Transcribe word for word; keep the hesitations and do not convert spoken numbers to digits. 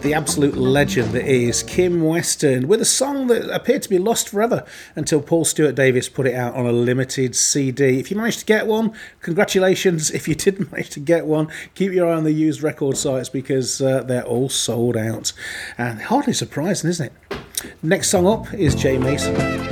the absolute legend that is Kim Weston, with a song that appeared to be lost forever until Paul Stewart Davis put it out on a limited C D. If you managed to get one, congratulations. If you didn't manage to get one, keep your eye on the used record sites, because uh, they're all sold out. And hardly surprising, isn't it? Next song up is Jay Mason.